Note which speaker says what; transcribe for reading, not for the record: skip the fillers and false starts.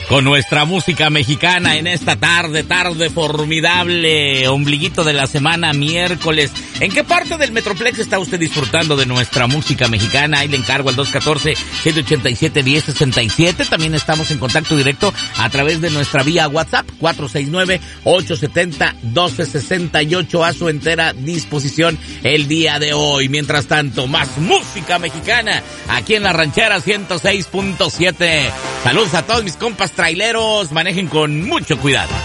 Speaker 1: con nuestra música mexicana en esta tarde formidable, ombliguito de la semana, miércoles. ¿En qué parte del Metroplex está usted disfrutando de nuestra música mexicana? Ahí le encargo al 214-787-1067. También estamos en contacto directo a través de nuestra vía WhatsApp, 469-870-1268, a su entera disposición el día de hoy. Mientras tanto, más música mexicana aquí en la Ranchera 106.7. Saludos a todos mis compas traileros, manejen con mucho cuidado.